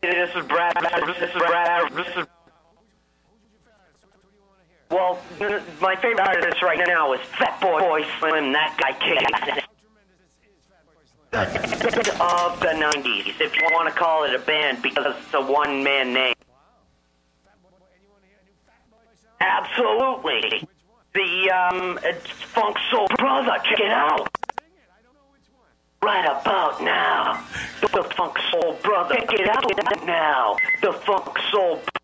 This is Brad. Well, my favorite artist right now is Fatboy Slim. That guy kicks. Of the 90s, if you want to call it a band, because it's a one-man name. Absolutely. The Funk Soul Brother, check it out. Right about now, the Funk Soul Brother, check it out now. The Funk Soul